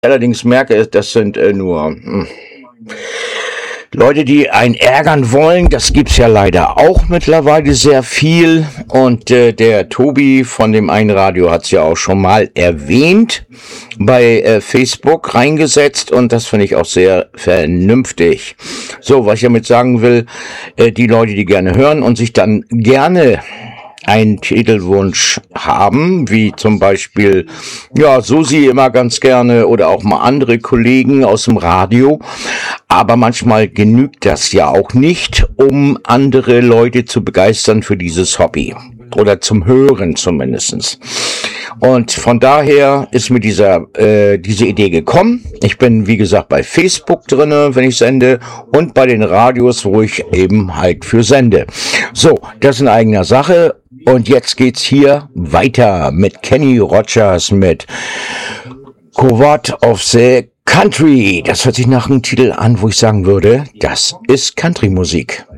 allerdings merke, das sind nur Leute, die einen ärgern wollen. Das gibt's ja leider auch mittlerweile sehr viel. Und der Tobi von dem einen Radio hat's ja auch schon mal erwähnt, bei Facebook reingesetzt. Und das finde ich auch sehr vernünftig. So, was ich damit sagen will, die Leute, die gerne hören und sich dann gerne einen Titelwunsch haben, wie zum Beispiel, ja, Susi immer ganz gerne oder auch mal andere Kollegen aus dem Radio. Aber manchmal genügt das ja auch nicht, um andere Leute zu begeistern für dieses Hobby. Oder zum Hören zumindestens. Und von daher ist mir diese Idee gekommen. Ich bin, wie gesagt, bei Facebook drinne, wenn ich sende, und bei den Radios, wo ich eben halt für sende. So, das ist in eigener Sache. Und jetzt geht's hier weiter mit Kenny Rogers mit Coward of the Country. Das hört sich nach einem Titel an, wo ich sagen würde, das ist Country-Musik.